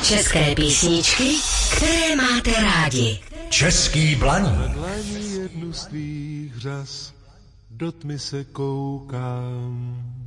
České písničky, které máte rádi. Český Blaník. Na dlaní jednu z tvých řas do tmy se koukám.